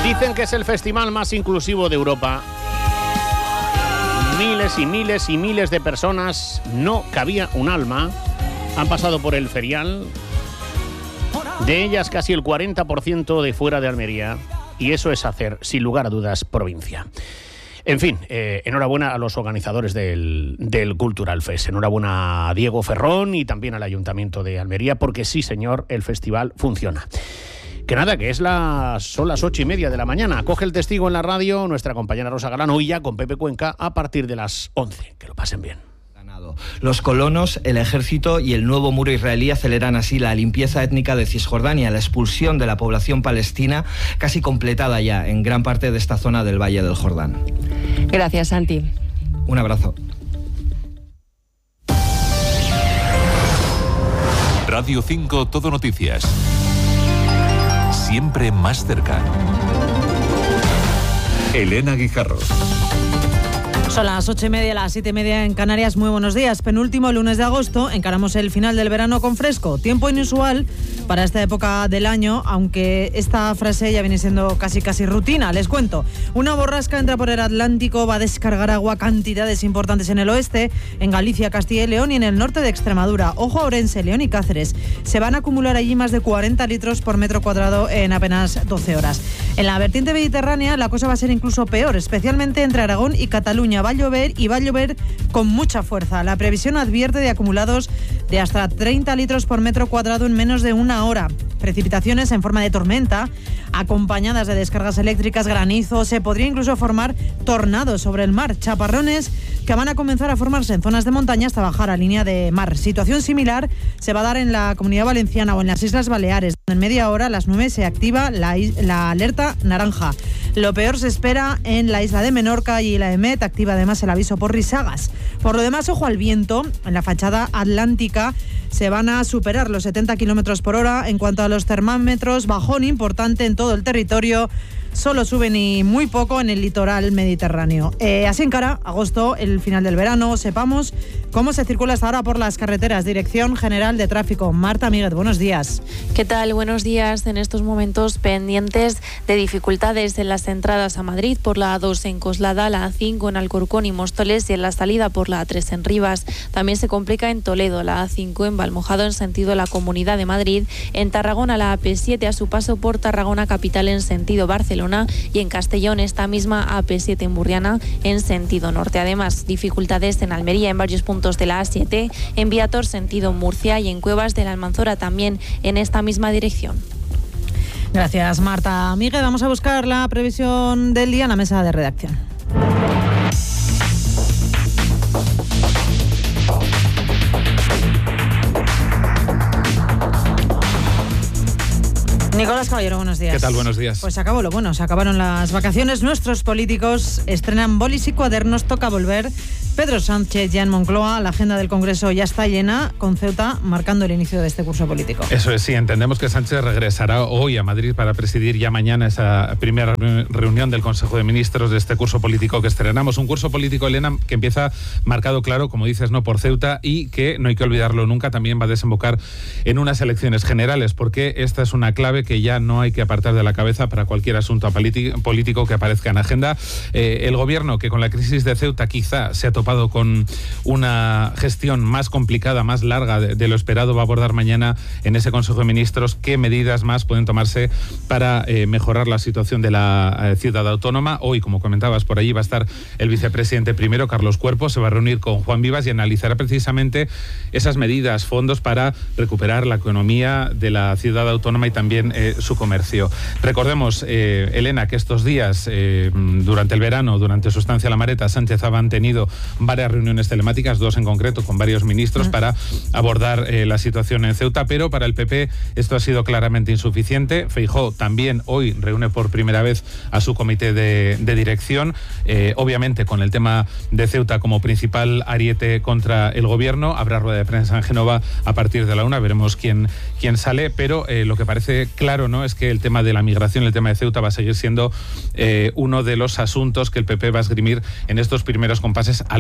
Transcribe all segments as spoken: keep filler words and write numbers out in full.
Dicen que es el festival más inclusivo de Europa. Miles y miles y miles de personas, no cabía un alma, han pasado por el ferial. De ellas casi el cuarenta por ciento de fuera de Almería. Y eso es hacer, sin lugar a dudas, provincia. En fin, eh, enhorabuena a los organizadores del, del Cultural Fest. Enhorabuena a Diego Ferrón y también al Ayuntamiento de Almería, porque sí, señor, el festival funciona. Que nada, que es las, son las ocho y media de la mañana. Coge el testigo en la radio nuestra compañera Rosa Galán, hoy ya con Pepe Cuenca a partir de las once. Que lo pasen bien. Los colonos, el ejército y el nuevo muro israelí aceleran así la limpieza étnica de Cisjordania, la expulsión de la población palestina casi completada ya en gran parte de esta zona del Valle del Jordán. Gracias, Santi. Un abrazo. Radio cinco Todo Noticias. Siempre más cerca. Elena Guijarro. Son las ocho y media, las siete y media en Canarias. Muy buenos días. Penúltimo lunes de agosto, encaramos el final del verano con fresco. Tiempo inusual para esta época del año, aunque esta frase ya viene siendo casi casi rutina. Les cuento. Una borrasca entra por el Atlántico, va a descargar agua, cantidades importantes en el oeste, en Galicia, Castilla y León y en el norte de Extremadura. Ojo a Orense, León y Cáceres. Se van a acumular allí más de cuarenta litros por metro cuadrado en apenas doce horas. En la vertiente mediterránea la cosa va a ser incluso peor, especialmente entre Aragón y Cataluña. Va a llover y va a llover con mucha fuerza. La previsión advierte de acumulados de hasta treinta litros por metro cuadrado en menos de una hora. Precipitaciones en forma de tormenta, acompañadas de descargas eléctricas, granizo, se podría incluso formar tornados sobre el mar, chaparrones que van a comenzar a formarse en zonas de montaña hasta bajar a línea de mar. Situación similar se va a dar en la Comunidad Valenciana o en las Islas Baleares. En media hora, a las nueve, se activa la, la alerta naranja. Lo peor se espera en la isla de Menorca y la EMET activa además el aviso por risagas. Por lo demás, ojo al viento. En la fachada atlántica se van a superar los setenta kilómetros por hora. En cuanto a los termómetros, bajón importante en todo el territorio. Solo suben y muy poco en el litoral mediterráneo. Eh, así encara agosto, el final del verano. Sepamos cómo se circula hasta ahora por las carreteras. Dirección General de Tráfico. Marta Míguez, buenos días. ¿Qué tal? Buenos días. En estos momentos pendientes de dificultades en las entradas a Madrid por la A dos en Coslada, la A cinco en Alcorcón y Móstoles y en la salida por la A tres en Rivas. También se complica en Toledo, la A cinco en Valmojado en sentido la Comunidad de Madrid. En Tarragona, la A P siete a su paso por Tarragona Capital en sentido Barcelona. Y en Castellón esta misma A P siete en Burriana en sentido norte. Además, dificultades en Almería en varios puntos de la A siete, en Viator sentido Murcia y en Cuevas de la Almanzora también en esta misma dirección. Gracias, Marta. Miguel, vamos a buscar la previsión del día en la mesa de redacción. Nicolás Caballero, buenos días. ¿Qué tal? Buenos días. Pues se acabó lo bueno, se acabaron las vacaciones. Nuestros políticos estrenan bolis y cuadernos, toca volver. Pedro Sánchez ya en Moncloa, la agenda del Congreso ya está llena, con Ceuta marcando el inicio de este curso político. Eso es, sí, entendemos que Sánchez regresará hoy a Madrid para presidir ya mañana esa primera reunión del Consejo de Ministros de este curso político que estrenamos. Un curso político, Elena, que empieza marcado, claro, como dices, no por Ceuta y que, no hay que olvidarlo nunca, también va a desembocar en unas elecciones generales, porque esta es una clave que ya no hay que apartar de la cabeza para cualquier asunto político que aparezca en agenda. Eh, el gobierno, que con la crisis de Ceuta quizá se ha topado con una gestión más complicada, más larga de, de lo esperado, va a abordar mañana en ese Consejo de Ministros qué medidas más pueden tomarse para eh, mejorar la situación de la eh, ciudad autónoma. Hoy, como comentabas, por allí va a estar el vicepresidente primero, Carlos Cuerpo, se va a reunir con Juan Vivas y analizará precisamente esas medidas, fondos para recuperar la economía de la ciudad autónoma y también eh, su comercio. Recordemos, eh, Elena, que estos días, eh, durante el verano, durante su estancia a la Mareta, Sánchez ha mantenido varias reuniones telemáticas, dos en concreto, con varios ministros, para abordar eh, la situación en Ceuta, pero para el P P esto ha sido claramente insuficiente. Feijóo también hoy reúne por primera vez a su comité de, de dirección, eh, obviamente con el tema de Ceuta como principal ariete contra el gobierno. Habrá rueda de prensa en Génova a partir de la una, veremos quién, quién sale, pero eh, lo que parece claro, ¿no?, es que el tema de la migración, el tema de Ceuta va a seguir siendo eh, uno de los asuntos que el P P va a esgrimir en estos primeros compases, al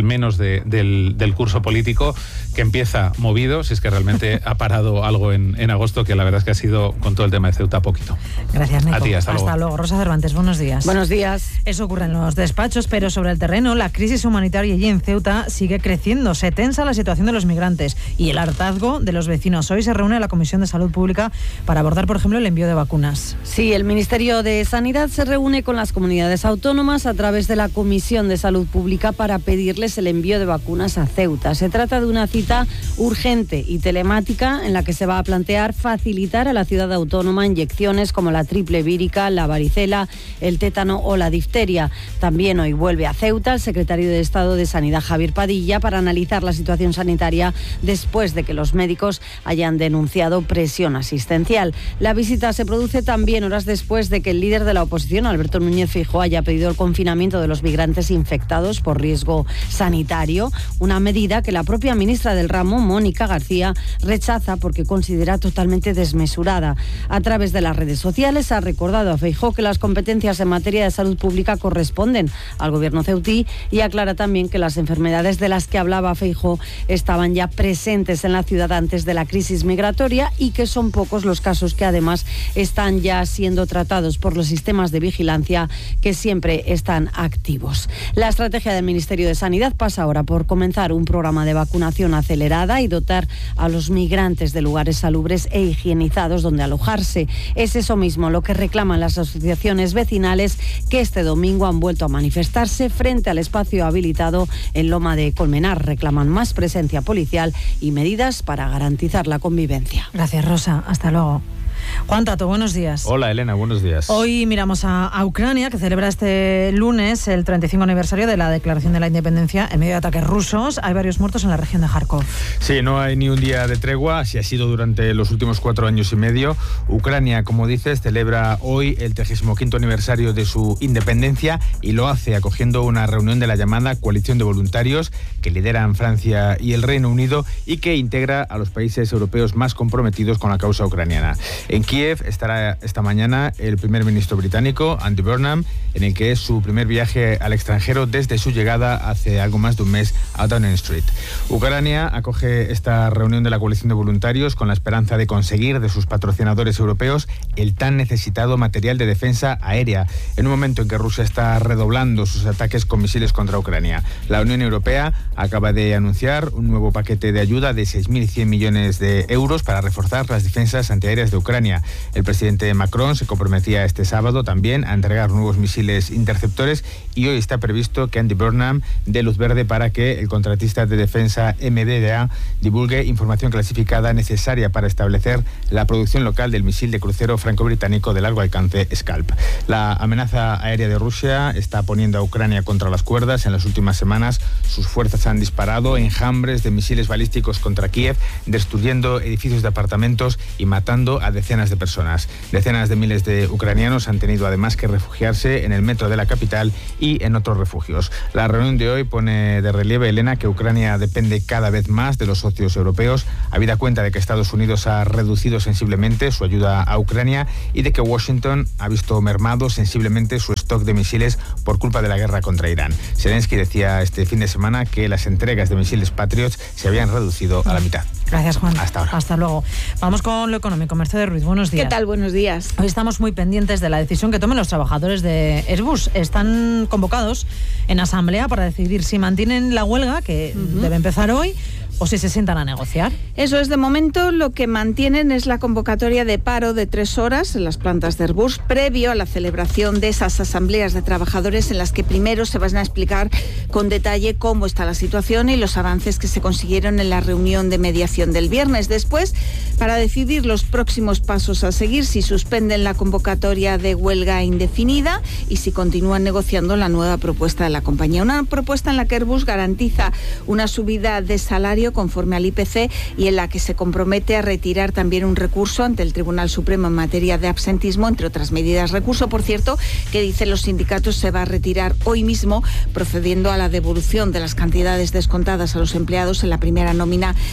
menos de, del, del curso político, que empieza movido, si es que realmente ha parado algo en, en agosto, que la verdad es que ha sido, con todo el tema de Ceuta, poquito. Gracias, Nico. A ti, hasta, hasta luego. luego. Rosa Cervantes, buenos días. Buenos días. Eso ocurre en los despachos, pero sobre el terreno, la crisis humanitaria allí en Ceuta sigue creciendo. Se tensa la situación de los migrantes y el hartazgo de los vecinos. Hoy se reúne la Comisión de Salud Pública para abordar, por ejemplo, el envío de vacunas. Sí, el Ministerio de Sanidad se reúne con las comunidades autónomas a través de la Comisión de Salud Pública para pedirles el envío de vacunas a Ceuta. Se trata de una cita urgente y telemática en la que se va a plantear facilitar a la ciudad autónoma inyecciones como la triple vírica, la varicela, el tétano o la difteria. También hoy vuelve a Ceuta el secretario de Estado de Sanidad, Javier Padilla, para analizar la situación sanitaria después de que los médicos hayan denunciado presión asistencial. La visita se produce también horas después de que el líder de la oposición, Alberto Núñez Feijóo, haya pedido el confinamiento de los migrantes infectados por riesgo sanitario, una medida que la propia ministra del ramo, Mónica García, rechaza porque considera totalmente desmesurada. A través de las redes sociales ha recordado a Feijóo que las competencias en materia de salud pública corresponden al gobierno ceutí y aclara también que las enfermedades de las que hablaba Feijóo estaban ya presentes en la ciudad antes de la crisis migratoria y que son pocos los casos que además están ya siendo tratados por los sistemas de vigilancia que siempre están activos. La estrategia del Ministerio de Sanidad pasa ahora por comenzar un programa de vacunación acelerada y dotar a los migrantes de lugares salubres e higienizados donde alojarse. Es eso mismo lo que reclaman las asociaciones vecinales que este domingo han vuelto a manifestarse frente al espacio habilitado en Loma de Colmenar. Reclaman más presencia policial y medidas para garantizar la convivencia. Gracias, Rosa. Hasta luego. Juan Tato, buenos días. Hola, Elena, buenos días. Hoy miramos a, a Ucrania, que celebra este lunes el treinta y cinco aniversario de la declaración de la independencia en medio de ataques rusos. Hay varios muertos en la región de Kharkov. Sí, no hay ni un día de tregua, así ha sido durante los últimos cuatro años y medio. Ucrania, como dices, celebra hoy el trigésimo quinto aniversario de su independencia y lo hace acogiendo una reunión de la llamada Coalición de Voluntarios que lideran Francia y el Reino Unido y que integra a los países europeos más comprometidos con la causa ucraniana. En Kiev estará esta mañana el primer ministro británico, Andy Burnham, en el que es su primer viaje al extranjero desde su llegada hace algo más de un mes a Downing Street. Ucrania acoge esta reunión de la coalición de voluntarios con la esperanza de conseguir de sus patrocinadores europeos el tan necesitado material de defensa aérea, en un momento en que Rusia está redoblando sus ataques con misiles contra Ucrania. La Unión Europea acaba de anunciar un nuevo paquete de ayuda de seis mil cien millones de euros para reforzar las defensas antiaéreas de Ucrania. El presidente Macron se comprometía este sábado también a entregar nuevos misiles interceptores y hoy está previsto que Andy Burnham dé luz verde para que el contratista de defensa M B D A divulgue información clasificada necesaria para establecer la producción local del misil de crucero franco-británico de largo alcance Scalp. La amenaza aérea de Rusia está poniendo a Ucrania contra las cuerdas. En las últimas semanas sus fuerzas han disparado enjambres de misiles balísticos contra Kiev, destruyendo edificios de apartamentos y matando a decenas de personas. Decenas de miles de ucranianos han tenido además que refugiarse en el metro de la capital y en otros refugios. La reunión de hoy pone de relieve, Elena, que Ucrania depende cada vez más de los socios europeos, habida cuenta de que Estados Unidos ha reducido sensiblemente su ayuda a Ucrania y de que Washington ha visto mermado sensiblemente su stock de misiles por culpa de la guerra contra Irán. Zelensky decía este fin de semana que las entregas de misiles Patriot se habían reducido a la mitad. Gracias, Juan. Hasta ahora. Hasta luego. Vamos con lo económico. Mercedes Ruiz, buenos días. ¿Qué tal? Buenos días. Hoy estamos muy pendientes de la decisión que tomen los trabajadores de Airbus. Están convocados en asamblea para decidir si mantienen la huelga, que uh-huh. debe empezar hoy, o si se sientan a negociar. Eso es, de momento lo que mantienen es la convocatoria de paro de tres horas en las plantas de Airbus, previo a la celebración de esas asambleas de trabajadores en las que primero se van a explicar con detalle cómo está la situación y los avances que se consiguieron en la reunión de mediación del viernes. Después, para decidir los próximos pasos a seguir, si suspenden la convocatoria de huelga indefinida y si continúan negociando la nueva propuesta de la compañía. Una propuesta en la que Airbus garantiza una subida de salario conforme al I P C y en la que se compromete a retirar también un recurso ante el Tribunal Supremo en materia de absentismo, entre otras medidas. Recurso, por cierto, que dicen los sindicatos se va a retirar hoy mismo, procediendo a la devolución de las cantidades descontadas a los empleados en la primera nómina en la que se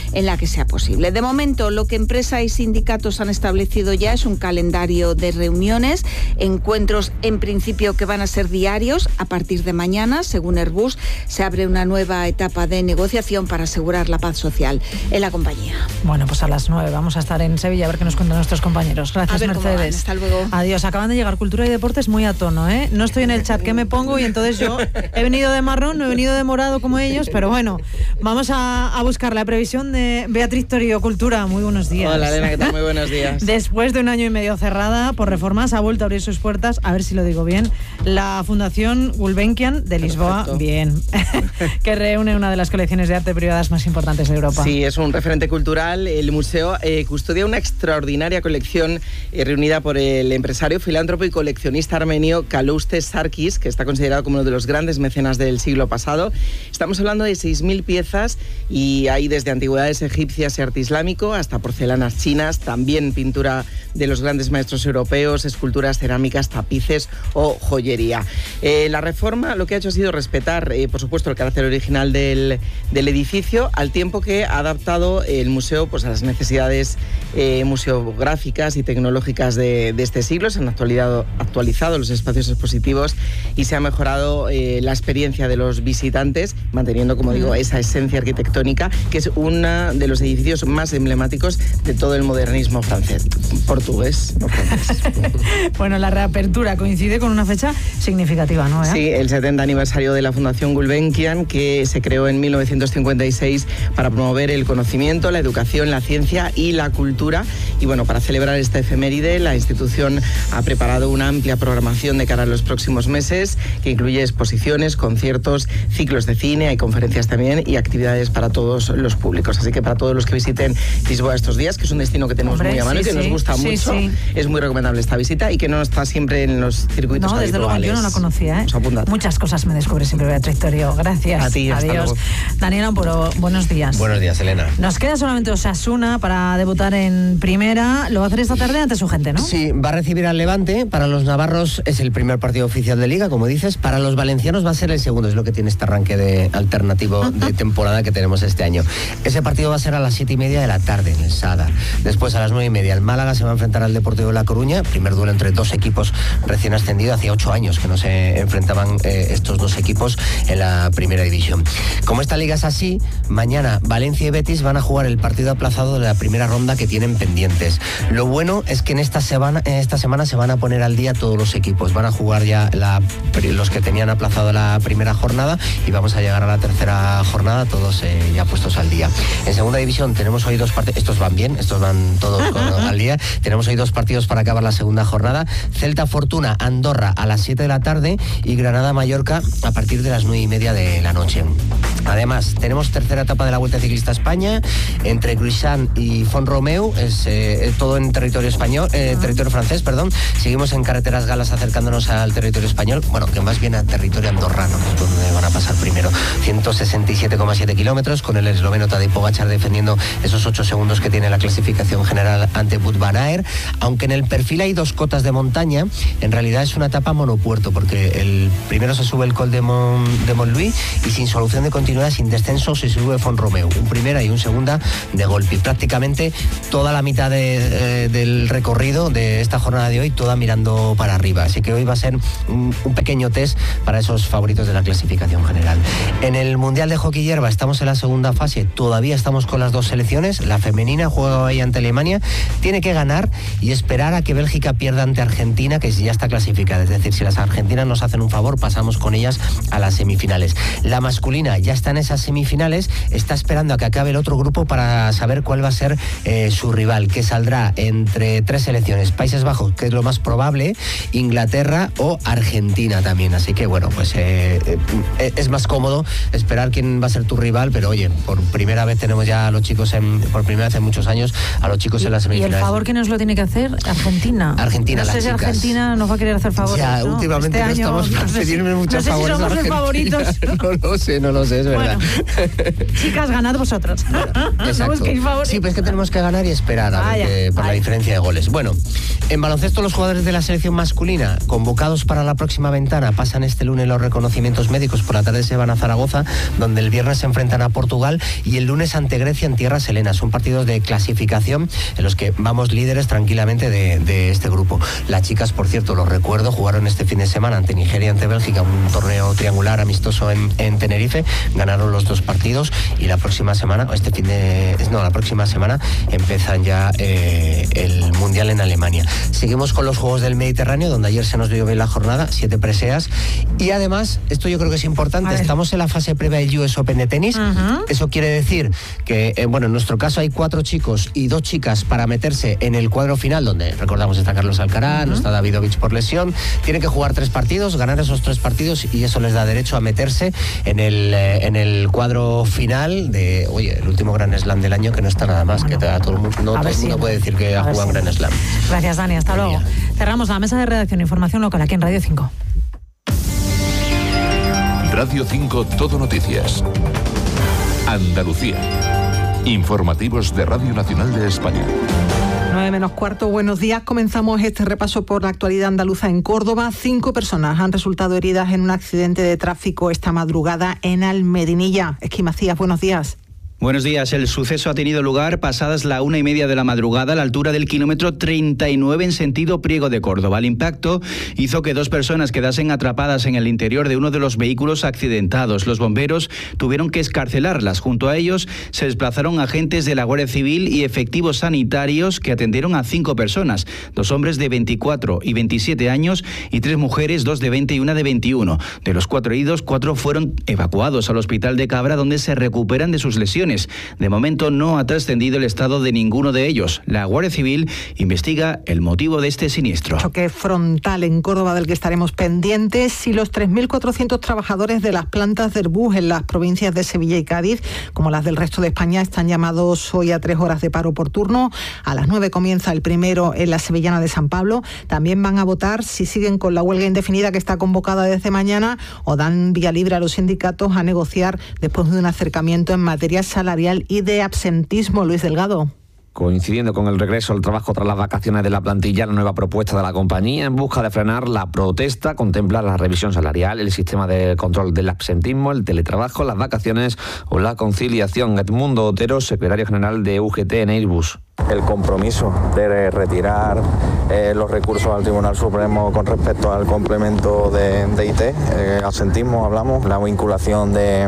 sea posible. De momento, lo que empresa y sindicatos han establecido ya es un calendario de reuniones, encuentros en principio que van a ser diarios a partir de mañana. Según Airbus, se abre una nueva etapa de negociación para asegurar la paz social en la compañía. Bueno, pues a las nueve vamos a estar en Sevilla a ver qué nos cuentan nuestros compañeros. Gracias, a ver Mercedes. Cómo van. Hasta luego. Adiós. Acaban de llegar Cultura y Deportes muy a tono, ¿eh? No estoy en el chat que me pongo y entonces yo he venido de marrón, no he venido de morado como ellos, pero bueno, vamos a, a buscar la previsión de Beatriz Torío. Cultura, muy buenos días. Hola, Elena, ¿qué tal? Muy buenos días. Después de un año y medio cerrada por reformas, ha vuelto a abrir sus puertas, a ver si lo digo bien, la Fundación Gulbenkian de Lisboa, Perfecto. Bien, que reúne una de las colecciones de arte privadas más importantes de Europa. Sí, es un referente cultural. El museo eh, custodia una extraordinaria colección eh, reunida por el empresario, filántropo y coleccionista armenio Calouste Sarkis, que está considerado como uno de los grandes mecenas del siglo pasado. Estamos hablando de seis mil piezas y hay desde antigüedades egipcias y arte islámico hasta porcelanas chinas, también pintura de los grandes maestros europeos, esculturas cerámicas, tapices o joyería. Eh, la reforma lo que ha hecho ha sido respetar, eh, por supuesto, el carácter original del, del edificio, al tiempo que ha adaptado el museo pues, a las necesidades eh, museográficas y tecnológicas de, de este siglo. Se han actualizado, actualizado los espacios expositivos y se ha mejorado eh, la experiencia de los visitantes, manteniendo, como digo, esa esencia arquitectónica, que es uno de los edificios más emblemáticos de todo el modernismo francés. Portugués, no francés. Bueno, la reapertura coincide con una fecha significativa, ¿no? ¿Eh? Sí, el setenta aniversario de la Fundación Gulbenkian, que se creó en mil novecientos cincuenta y seis para promover el conocimiento, la educación, la ciencia y la cultura. Y bueno, para celebrar esta efeméride, la institución ha preparado una amplia programación de cara a los próximos meses, que incluye exposiciones, conciertos, ciclos de cine, hay conferencias también y actividades para todos los públicos. Así que para todos los que visiten Lisboa estos días, que es un destino que tenemos Hombre, muy a mano sí, y que sí, nos gusta sí, mucho, sí. es muy recomendable esta visita y que no está siempre en los circuitos No, desde luego, habituales. yo no la conocía, ¿eh? Os apunta. Muchas cosas me descubre siempre Beatriz Torío. Gracias. A ti, hasta Adiós. luego. Daniel Ampuro, buenos días. Buenos días, Elena. Nos queda solamente Osasuna para debutar en primera. Lo va a hacer esta tarde ante su gente, ¿no? Sí, va a recibir al Levante. Para los navarros es el primer partido oficial de Liga, como dices. Para los valencianos va a ser el segundo. Es lo que tiene este arranque de alternativo de temporada que tenemos este año. Ese partido va a ser a las siete y media de la tarde en el Sada. Después, a las nueve y media, el Málaga se va a enfrentar al Deportivo de La Coruña. Primer duelo entre dos equipos recién ascendidos. Hacía ocho años que no se enfrentaban eh, estos dos equipos en la primera división. Como esta liga es así, mañana Valencia y Betis van a jugar el partido aplazado de la primera ronda que tienen pendientes. Lo bueno es que en esta semana, en esta semana se van a poner al día todos los equipos. Van a jugar ya la, los que tenían aplazado la primera jornada y vamos a llegar a la tercera jornada todos eh, ya puestos al día. En segunda división tenemos hoy dos partidos. Estos van bien, estos van todos con, al día. Tenemos hoy dos partidos para acabar la segunda jornada. Celta Fortuna, Andorra a las siete de la tarde y Granada Mallorca a partir de las nueve y media de la noche. Además, tenemos tercera etapa de la Vuelta Ciclista España entre Gruixant y Font-Romeu, es eh, todo en territorio español, eh, territorio francés, perdón. Seguimos en carreteras galas acercándonos al territorio español, bueno, que más bien al territorio andorrano, que es donde van a pasar primero. ciento sesenta y siete coma siete kilómetros, con el esloveno Tadej Pogačar defendiendo esos ocho segundos que tiene la clasificación general ante Wout van Aert. Aunque en el perfil hay dos cotas de montaña, en realidad es una etapa monopuerto, porque el primero se sube el Col de, Mon, de Montlouis y sin solución de continuidad, sin descenso, se sube Font-Romeu, un primera y un segunda de golpe. Y prácticamente toda la mitad de, eh, del recorrido de esta jornada de hoy, toda mirando para arriba. Así que hoy va a ser un, un pequeño test para esos favoritos de la clasificación general. En el Mundial de Hockey Hierba estamos en la segunda fase, todavía estamos con las dos selecciones. La femenina juega hoy ante Alemania, tiene que ganar y esperar a que Bélgica pierda ante Argentina, que ya está clasificada. Es decir, si las argentinas nos hacen un favor, pasamos con ellas a las semifinales. La masculina ya está en esas semifinales, está esperando a que acabe el otro grupo para saber cuál va a ser eh, su rival, que saldrá entre tres selecciones: Países Bajos, que es lo más probable, Inglaterra o Argentina también. Así que bueno, pues eh, eh, es más cómodo esperar quién va a ser tu rival, pero oye, por primera vez tenemos ya a los chicos, en, por primera vez en muchos años, a los chicos y, en las semifinales. ¿Y el favor que nos lo tiene que hacer? Argentina. Argentina, no sé las si chicas. Argentina nos va a querer hacer favores, Ya, ¿no? últimamente este no año, estamos no sé pedirme si, muchos no sé favores si somos los favoritos. No lo sé, no lo sé, es verdad. Bueno, chicas, ganad vosotros. No busquéis favores. Sí, pues es que tenemos que ganar y esperar a Vaya, ver que, por la diferencia de goles. Bueno, en baloncesto los jugadores de la selección masculina convocados para la próxima ventana pasan este lunes los reconocimientos médicos. Por la tarde se van a Zaragoza, donde el viernes se enfrentan a Portugal y el lunes ante Grecia Murcia en tierra selena. Son partidos de clasificación en los que vamos líderes tranquilamente de, de este grupo. Las chicas, por cierto, lo recuerdo, jugaron este fin de semana ante Nigeria, ante Bélgica, un torneo triangular amistoso en, en Tenerife, ganaron los dos partidos y la próxima semana, este fin de, no, la próxima semana empiezan ya eh, el Mundial en Alemania. Seguimos con los Juegos del Mediterráneo, donde ayer se nos dio bien la jornada, siete preseas, y además, esto yo creo que es importante, estamos en la fase previa del U S Open de tenis. Uh-huh. Eso quiere decir que, eh, bueno, en nuestro caso hay cuatro chicos y dos chicas para meterse en el cuadro final, donde recordamos está Carlos Alcaraz, uh-huh. no está Davidovich por lesión. Tienen que jugar tres partidos, ganar esos tres partidos y eso les da derecho a meterse en el, eh, en el cuadro final de, oye, el último Grand Slam del año, que no está nada más, bueno, que todo el mundo, no todo el mundo puede decir que ha jugado un Grand Slam. Gracias, Dani, hasta luego. Cerramos la mesa de redacción, información local aquí en Radio cinco. Radio cinco Todo Noticias. Andalucía. Informativos de Radio Nacional de España. nueve menos cuarto, buenos días. Comenzamos este repaso por la actualidad andaluza en Córdoba. Cinco personas han resultado heridas en un accidente de tráfico esta madrugada en Almedinilla. Esqui Macías, buenos días. Buenos días. El suceso ha tenido lugar pasadas la una y media de la madrugada a la altura del kilómetro treinta y nueve en sentido Priego de Córdoba. El impacto hizo que dos personas quedasen atrapadas en el interior de uno de los vehículos accidentados. Los bomberos tuvieron que excarcelarlas. Junto a ellos se desplazaron agentes de la Guardia Civil y efectivos sanitarios que atendieron a cinco personas, dos hombres de veinticuatro y veintisiete años y tres mujeres, dos de veinte y una de veintiuno. De los cuatro heridos, cuatro fueron evacuados al hospital de Cabra, donde se recuperan de sus lesiones. De momento no ha trascendido el estado de ninguno de ellos. La Guardia Civil investiga el motivo de este siniestro. Choque frontal en Córdoba del que estaremos pendientes. Y los tres mil cuatrocientos trabajadores de las plantas de Airbus en las provincias de Sevilla y Cádiz, como las del resto de España, están llamados hoy a tres horas de paro por turno. A las nueve comienza el primero en la sevillana de San Pablo. También van a votar si siguen con la huelga indefinida que está convocada desde mañana o dan vía libre a los sindicatos a negociar después de un acercamiento en materia salarial y de absentismo. Luis Delgado. Coincidiendo con el regreso al trabajo tras las vacaciones de la plantilla, la nueva propuesta de la compañía en busca de frenar la protesta contempla la revisión salarial, el sistema de control del absentismo, el teletrabajo, las vacaciones o la conciliación. Edmundo Otero, secretario general de U G T en Airbus. El compromiso de retirar eh, los recursos al Tribunal Supremo con respecto al complemento de, de I T, eh, absentismo hablamos, la vinculación de,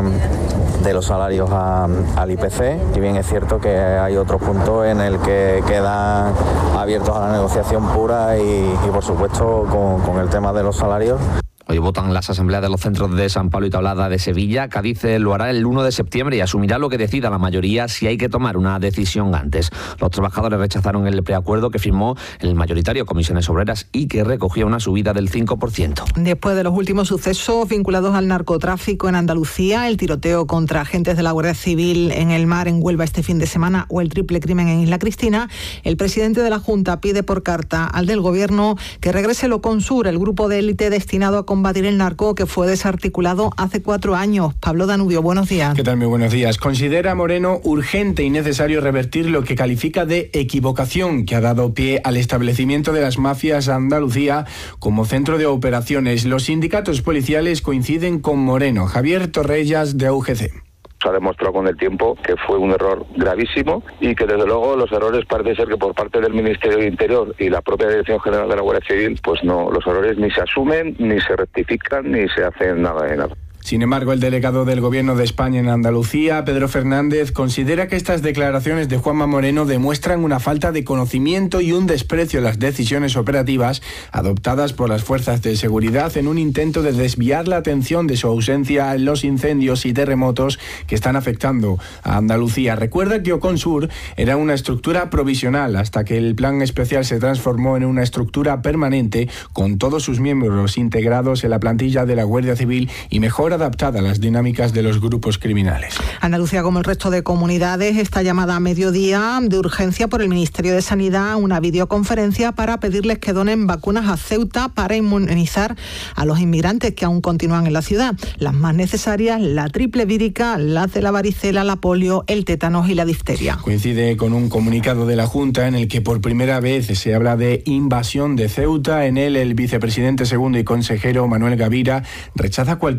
de los salarios a, al I P C, y bien es cierto que hay otros puntos en el que quedan abiertos a la negociación pura y, y por supuesto con, con el tema de los salarios. Hoy votan las asambleas de los centros de San Pablo y Tablada de Sevilla. Cádiz lo hará el uno de septiembre y asumirá lo que decida la mayoría si hay que tomar una decisión antes. Los trabajadores rechazaron el preacuerdo que firmó el mayoritario Comisiones Obreras y que recogía una subida del cinco por ciento. Después de los últimos sucesos vinculados al narcotráfico en Andalucía, el tiroteo contra agentes de la Guardia Civil en el mar en Huelva este fin de semana o el triple crimen en Isla Cristina, el presidente de la Junta pide por carta al del Gobierno que regrese el Oconsur, el grupo de élite destinado a combatir el narco que fue desarticulado hace cuatro años. Pablo Danubio, buenos días. ¿Qué tal? Muy buenos días. Considera Moreno urgente y necesario revertir lo que califica de equivocación que ha dado pie al establecimiento de las mafias a Andalucía como centro de operaciones. Los sindicatos policiales coinciden con Moreno. Javier Torrellas, de U G C. Se ha demostrado con el tiempo que fue un error gravísimo y que desde luego los errores parece ser que por parte del Ministerio de Interior y la propia Dirección General de la Guardia Civil, pues no, los errores ni se asumen, ni se rectifican, ni se hacen nada de nada. Sin embargo, el delegado del Gobierno de España en Andalucía, Pedro Fernández, considera que estas declaraciones de Juanma Moreno demuestran una falta de conocimiento y un desprecio a las decisiones operativas adoptadas por las fuerzas de seguridad en un intento de desviar la atención de su ausencia en los incendios y terremotos que están afectando a Andalucía. Recuerda que Oconsur era una estructura provisional hasta que el plan especial se transformó en una estructura permanente con todos sus miembros integrados en la plantilla de la Guardia Civil y mejor adaptada a las dinámicas de los grupos criminales. Andalucía, como el resto de comunidades, está llamada a mediodía de urgencia por el Ministerio de Sanidad a una videoconferencia para pedirles que donen vacunas a Ceuta para inmunizar a los inmigrantes que aún continúan en la ciudad. Las más necesarias, la triple vírica, las de la varicela, la polio, el tétanos y la difteria. Coincide con un comunicado de la Junta en el que por primera vez se habla de invasión de Ceuta. En él, el vicepresidente segundo y consejero Manuel Gavira rechaza cualquier repaso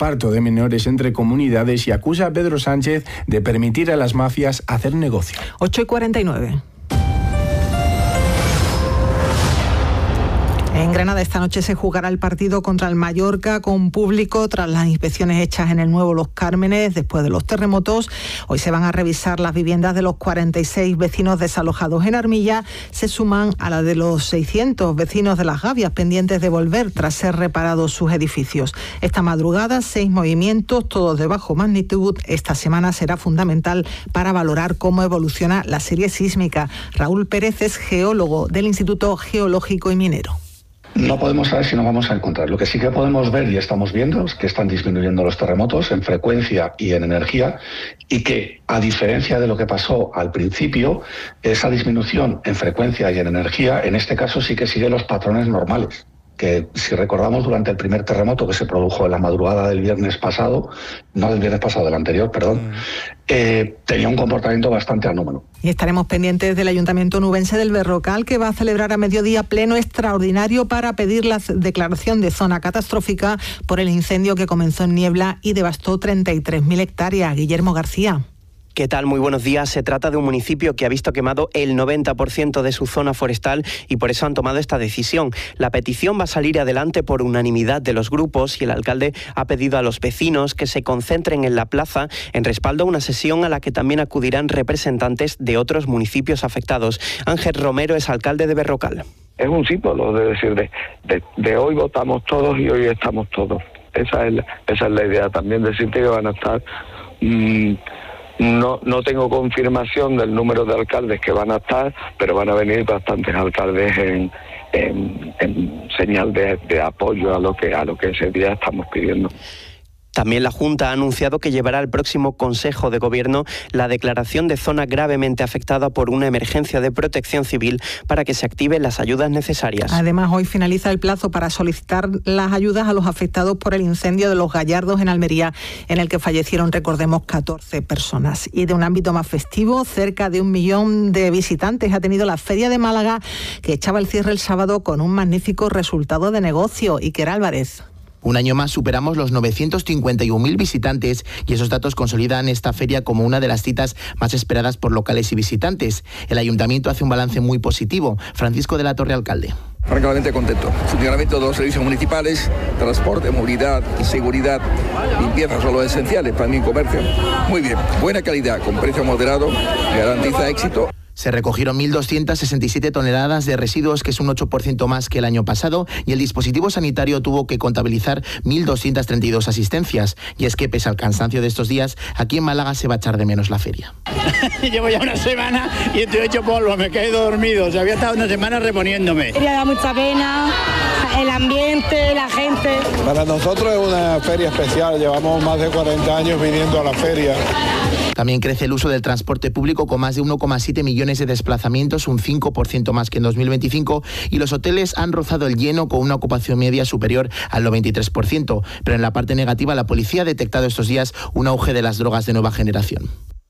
reparto de menores entre comunidades y acusa a Pedro Sánchez de permitir a las mafias hacer negocio. ocho y cuarenta y nueve. En Granada esta noche se jugará el partido contra el Mallorca con público tras las inspecciones hechas en el nuevo Los Cármenes después de los terremotos. Hoy se van a revisar las viviendas de los cuarenta y seis vecinos desalojados en Armilla. Se suman a la de los seiscientos vecinos de Las Gavias pendientes de volver tras ser reparados sus edificios. Esta madrugada, seis movimientos, todos de bajo magnitud. Esta semana será fundamental para valorar cómo evoluciona la serie sísmica. Raúl Pérez es geólogo del Instituto Geológico y Minero. No podemos saber si nos vamos a encontrar. Lo que sí que podemos ver y estamos viendo es que están disminuyendo los terremotos en frecuencia y en energía, y que, a diferencia de lo que pasó al principio, esa disminución en frecuencia y en energía, en este caso sí que sigue los patrones normales. Que si recordamos, durante el primer terremoto que se produjo en la madrugada del viernes pasado, no del viernes pasado, del anterior, perdón, mm. eh, tenía un comportamiento bastante anómalo. Y estaremos pendientes del Ayuntamiento Nubense del Berrocal, que va a celebrar a mediodía pleno extraordinario para pedir la declaración de zona catastrófica por el incendio que comenzó en Niebla y devastó treinta y tres mil hectáreas. Guillermo García. ¿Qué tal? Muy buenos días. Se trata de un municipio que ha visto quemado el noventa por ciento de su zona forestal y por eso han tomado esta decisión. La petición va a salir adelante por unanimidad de los grupos y el alcalde ha pedido a los vecinos que se concentren en la plaza en respaldo a una sesión a la que también acudirán representantes de otros municipios afectados. Ángel Romero es alcalde de Berrocal. Es un símbolo de decir, de, de, de hoy votamos todos y hoy estamos todos. Esa es, esa es la idea. También decirte que van a estar... Mmm, No, no tengo confirmación del número de alcaldes que van a estar, pero van a venir bastantes alcaldes en, en, en señal de, de apoyo a lo que a lo que ese día estamos pidiendo. También la Junta ha anunciado que llevará al próximo Consejo de Gobierno la declaración de zona gravemente afectada por una emergencia de protección civil para que se activen las ayudas necesarias. Además, hoy finaliza el plazo para solicitar las ayudas a los afectados por el incendio de Los Gallardos en Almería, en el que fallecieron, recordemos, catorce personas. Y de un ámbito más festivo, cerca de un millón de visitantes ha tenido la Feria de Málaga, que echaba el cierre el sábado con un magnífico resultado de negocio. Iker Álvarez. Un año más superamos los novecientos cincuenta y un mil visitantes y esos datos consolidan esta feria como una de las citas más esperadas por locales y visitantes. El ayuntamiento hace un balance muy positivo. Francisco de la Torre, alcalde. Francamente contento. Funcionamiento de los servicios municipales, transporte, movilidad, seguridad, limpieza son los esenciales para mi comercio. Muy bien, buena calidad, con precio moderado, garantiza éxito. Se recogieron mil doscientas sesenta y siete toneladas de residuos, que es un ocho por ciento más que el año pasado, y el dispositivo sanitario tuvo que contabilizar mil doscientas treinta y dos asistencias. Y es que, pese al cansancio de estos días, aquí en Málaga se va a echar de menos la feria. Llevo ya una semana y estoy hecho polvo, me he quedado dormido, o sea, había estado una semana reponiéndome. Me da mucha pena, el ambiente, la gente. Para nosotros es una feria especial, llevamos más de cuarenta años viniendo a la feria. También crece el uso del transporte público, con más de uno coma siete millones de desplazamientos, un cinco por ciento más que en dos mil veinticinco, y los hoteles han rozado el lleno con una ocupación media superior al noventa y tres por ciento. Pero en la parte negativa, la policía ha detectado estos días un auge de las drogas de nueva generación.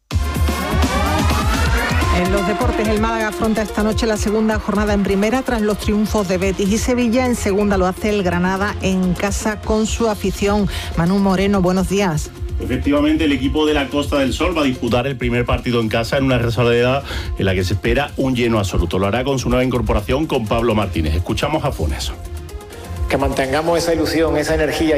En los deportes, el Málaga afronta esta noche la segunda jornada en primera tras los triunfos de Betis y Sevilla. En segunda lo hace el Granada en casa con su afición. Manu Moreno, buenos días. Efectivamente, el equipo de la Costa del Sol va a disputar el primer partido en casa en una Rosaleda en la que se espera un lleno absoluto. Lo hará con su nueva incorporación, con Pablo Martínez. Escuchamos a Funes. Que mantengamos esa ilusión, esa energía